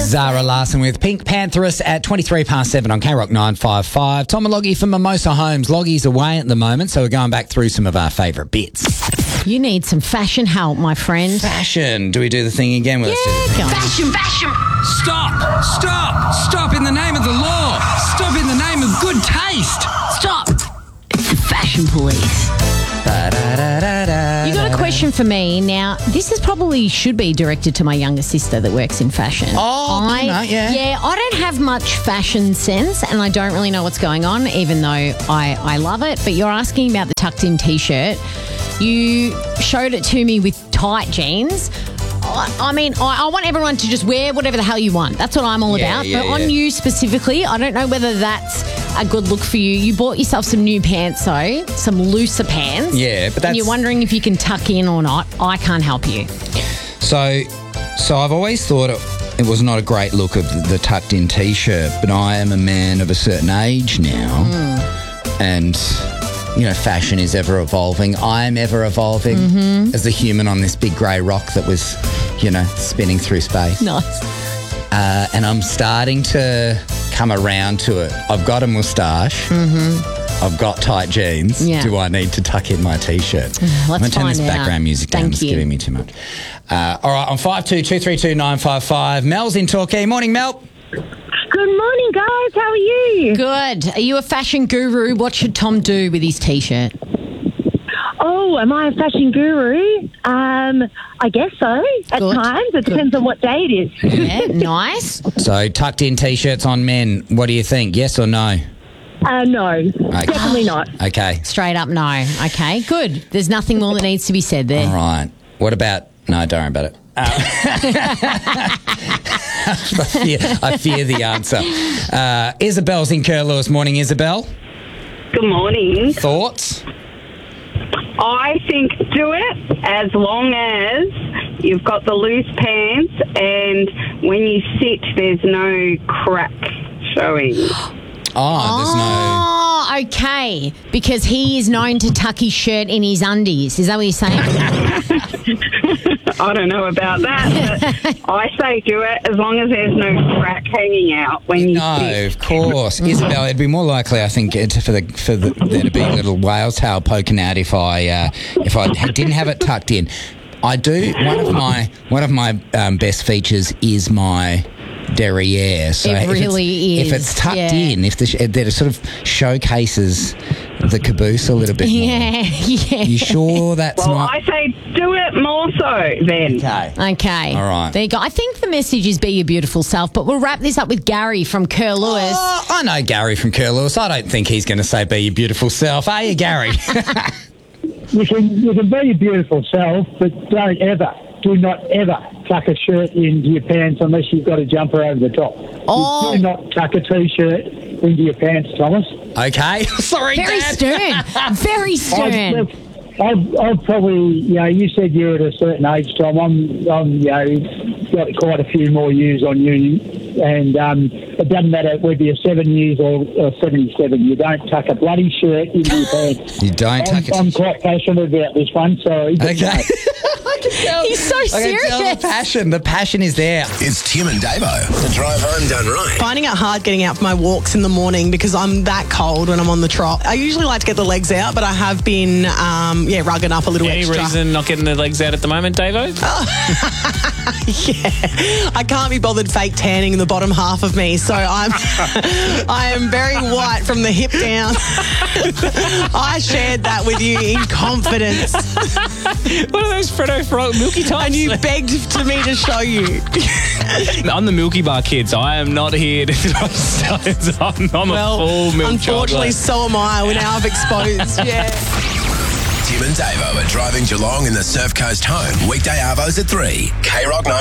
Zara Larson with Pink Pantheress at 23 past 7 on K-Rock 955. Tom and Loggy from Mimosa Homes. Loggy's away at the moment, so we're going back through some of our favourite bits. You need some fashion help, my friend. Fashion. Do we do the thing again? Well, let's do the thing. Go on. Fashion! Stop in the name of the law! Stop in the name of good taste! Stop! It's the fashion police. You got a question for me. Now, this is probably should be directed to my younger sister that works in fashion. Yeah. Yeah, I don't have much fashion sense and I don't really know what's going on, even though I love it. But you're asking about the tucked-in T-shirt. You showed it to me with tight jeans. I mean, I want everyone to just wear whatever the hell you want. That's what I'm all about. But on you specifically, I don't know whether that's a good look for you. You bought yourself some new pants, though, some looser pants. Yeah, but that's... And you're wondering if you can tuck in or not. I can't help you. So I've always thought it was not a great look of the tucked-in T-shirt, but I am a man of a certain age now, and... You know, fashion is ever evolving. I am ever evolving as a human on this big grey rock that was, you know, spinning through space. Nice. And I'm starting to come around to it. I've got a moustache. I've got tight jeans. Yeah. Do I need to tuck in my T-shirt? I'm going to turn this background music down. It's giving me too much. All right, on 52232955, Mel's in Torquay. Morning, Mel. Good morning, guys. How are you? Good. Are you a fashion guru? What should Tom do with his T-shirt? Oh, am I a fashion guru? I guess so. At Good. times. It depends on what day it is. Yeah, nice. So tucked in T-shirts on men. What do you think? Yes or no? No, definitely not. Okay. Straight up no. Okay, good. There's nothing more that needs to be said there. All right. What about... No, don't worry about it. I fear the answer. Isabel's in Curlewis. Morning, Isabel. Good morning. Thoughts? I think do it as long as you've got the loose pants and when you sit there's no crack showing. Oh, okay. Because he is known to tuck his shirt in his undies. Is that what you're saying? I don't know about that, but I say do it as long as there's no crack hanging out when you sit. No, of course. Isabel, it'd be more likely, I think, there to be a little whale tail poking out if I didn't have it tucked in. I do. One of my best features is my derriere. So It really is. If it's tucked in, if that sort of showcases the caboose a little bit more. Yeah. You sure that's Well, not... I say do it more so then. Okay. All right. There you go. I think the message is be your beautiful self, but we'll wrap this up with Gary from Curlewis. Oh, I know Gary from Curlewis. I don't think he's going to say be your beautiful self. Are you, Gary? You can be your beautiful self, but do not ever tuck a shirt into your pants unless you've got a jumper over the top. Oh. Do not tuck a T-shirt into your pants, Thomas. Okay. Sorry, Very Dad. stern. Very stern. I've probably, you said you're at a certain age, Tom. I'm got quite a few more years on you, and it doesn't matter whether you're 7 years or 77. You don't tuck a bloody shirt into your pants. You don't tuck it. I'm quite passionate about this one, sorry. Okay. No. I can tell. He's so I can tell serious. the passion. The passion is there. It's Tim and Davo. The drive home done right. Finding it hard getting out for my walks in the morning because I'm that cold when I'm on the trot. I usually like to get the legs out, but I have been, rugging up a little Any extra. reason not getting the legs out at the moment, Davo? Yeah, I can't be bothered fake tanning the bottom half of me, so I am very white from the hip down. I shared that with you in confidence, What are those Freddo Milky types? and you begged to me to show you. I'm the Milky Bar kids. I am not here to I'm a full milk unfortunately, chocolate. so am I. We now have exposed. Yeah. Tim and Davo are driving Geelong in the Surf Coast home. Weekday arvos at 3. K-Rock